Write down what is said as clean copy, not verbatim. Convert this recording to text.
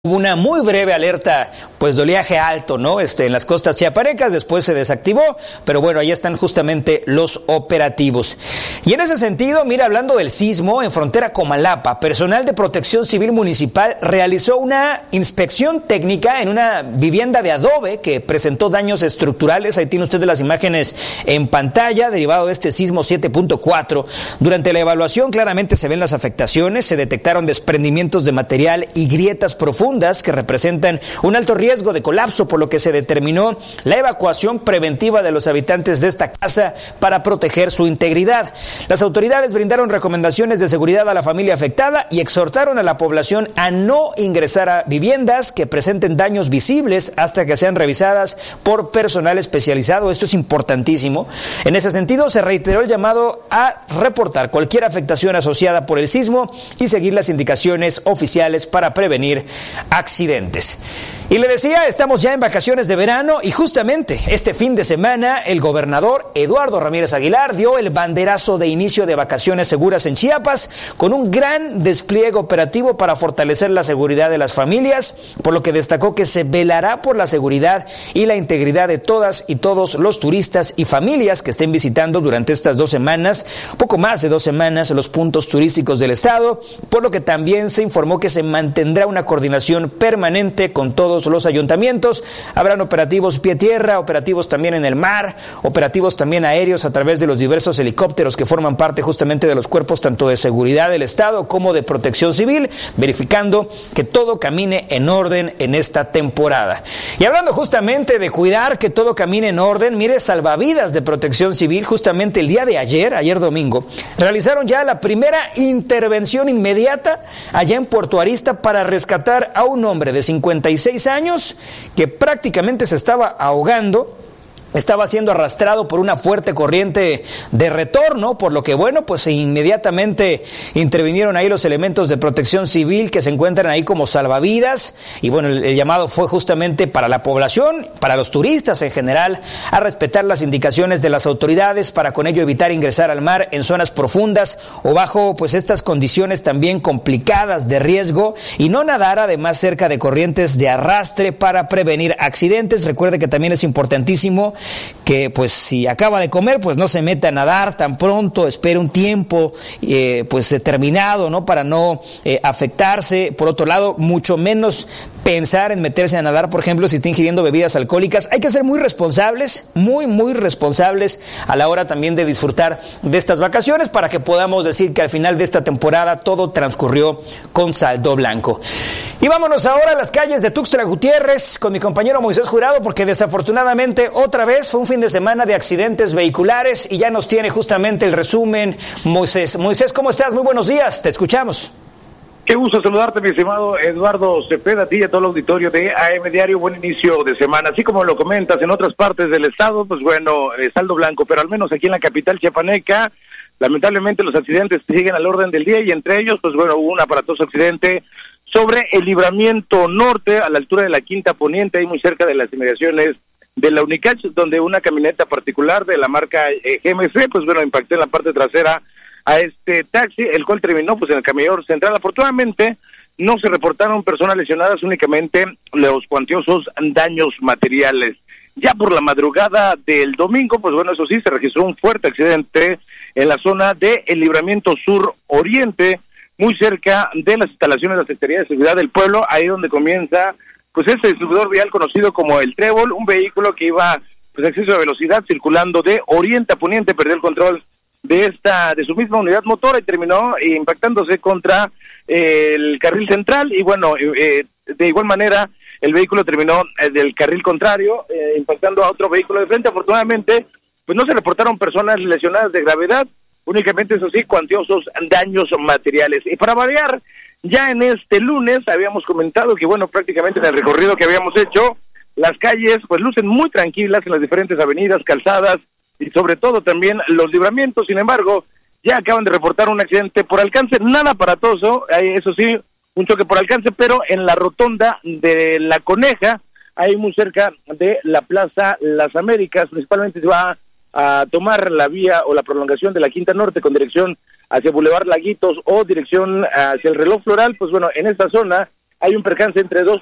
Hubo una muy breve alerta, pues de oleaje alto, ¿no? En las costas chiapanecas, después se desactivó, pero bueno, ahí están justamente los operativos. Y en ese sentido, mira, hablando del sismo, en frontera Comalapa, personal de Protección Civil Municipal realizó una inspección técnica en una vivienda de adobe que presentó daños estructurales. Ahí tiene usted las imágenes en pantalla, derivado de este sismo 7.4. Durante la evaluación claramente se ven las afectaciones, se detectaron desprendimientos de material y grietas profundas que representan un alto riesgo de colapso, por lo que se determinó la evacuación preventiva de los habitantes de esta casa para proteger su integridad. Las autoridades brindaron recomendaciones de seguridad a la familia afectada y exhortaron a la población a no ingresar a viviendas que presenten daños visibles hasta que sean revisadas por personal especializado. Esto es importantísimo. En ese sentido, se reiteró el llamado a reportar cualquier afectación asociada por el sismo y seguir las indicaciones oficiales para prevenir accidentes. Y le decía, estamos ya en vacaciones de verano y justamente este fin de semana el gobernador Eduardo Ramírez Aguilar dio el banderazo de inicio de vacaciones seguras en Chiapas con un gran despliegue operativo para fortalecer la seguridad de las familias, por lo que destacó que se velará por la seguridad y la integridad de todas y todos los turistas y familias que estén visitando durante estas 2 semanas, poco más de 2 semanas, los puntos turísticos del estado, por lo que también se informó que se mantendrá una coordinación permanente con todos los ayuntamientos. Habrán operativos pie-tierra, operativos también en el mar, operativos también aéreos a través de los diversos helicópteros que forman parte justamente de los cuerpos tanto de seguridad del estado como de protección civil, verificando que todo camine en orden en esta temporada. Y hablando justamente de cuidar que todo camine en orden, mire, Salvavidas de Protección Civil justamente el día de ayer domingo, realizaron ya la primera intervención inmediata allá en Puerto Arista para rescatar a un hombre de 56 años que prácticamente se estaba ahogando. Estaba siendo arrastrado por una fuerte corriente de retorno, por lo que, bueno, pues inmediatamente intervinieron ahí los elementos de protección civil que se encuentran ahí como salvavidas. Y bueno, el llamado fue justamente para la población, para los turistas en general, a respetar las indicaciones de las autoridades para con ello evitar ingresar al mar en zonas profundas o bajo pues estas condiciones también complicadas de riesgo y no nadar además cerca de corrientes de arrastre para prevenir accidentes. Recuerde que también es importantísimo que pues si acaba de comer, pues no se meta a nadar tan pronto, espere un tiempo pues determinado, ¿no? Para no afectarse. Por otro lado, mucho menos pensar en meterse a nadar, por ejemplo, si está ingiriendo bebidas alcohólicas. Hay que ser muy responsables, muy responsables a la hora también de disfrutar de estas vacaciones para que podamos decir que al final de esta temporada todo transcurrió con saldo blanco. Y vámonos ahora a las calles de Tuxtla Gutiérrez con mi compañero Moisés Jurado, porque desafortunadamente otra vez fue un fin de semana de accidentes vehiculares y ya nos tiene justamente el resumen Moisés. Moisés, ¿cómo estás? Muy buenos días, te escuchamos. Qué gusto saludarte, mi estimado Eduardo Cepeda, a ti y a todo el auditorio de AM Diario. Buen inicio de semana. Así como lo comentas, en otras partes del estado, pues bueno, saldo blanco, pero al menos aquí en la capital chiapaneca, lamentablemente los accidentes siguen al orden del día y entre ellos, pues bueno, hubo un aparatoso accidente sobre el Libramiento Norte, a la altura de la Quinta Poniente, ahí muy cerca de las inmediaciones de la Unicach, donde una camioneta particular de la marca GMC, pues bueno, impactó en la parte trasera a este taxi, el cual terminó pues en el camellón central. Afortunadamente no se reportaron personas lesionadas, únicamente los cuantiosos daños materiales. Ya por la madrugada del domingo, pues bueno, eso sí, se registró un fuerte accidente en la zona de el Libramiento Sur Oriente, muy cerca de las instalaciones de la Secretaría de Seguridad del Pueblo, ahí donde comienza pues este distribuidor vial conocido como el Trébol. Un vehículo que iba pues a exceso de velocidad circulando de oriente a poniente perdió el control de su misma unidad motora y terminó impactándose contra el carril central y bueno, de igual manera el vehículo terminó del carril contrario, impactando a otro vehículo de frente. Afortunadamente pues no se reportaron personas lesionadas de gravedad, únicamente eso sí, cuantiosos daños materiales. Y para variar, ya en este lunes habíamos comentado que bueno, prácticamente en el recorrido que habíamos hecho, las calles pues lucen muy tranquilas en las diferentes avenidas, calzadas y sobre todo también los libramientos. Sin embargo, ya acaban de reportar un accidente por alcance, nada aparatoso, eso sí, un choque por alcance, pero en la rotonda de La Coneja, ahí muy cerca de la Plaza Las Américas. Principalmente se va a tomar la vía o la prolongación de la Quinta Norte con dirección hacia Boulevard Laguitos o dirección hacia el Reloj Floral. Pues bueno, en esta zona hay un percance entre dos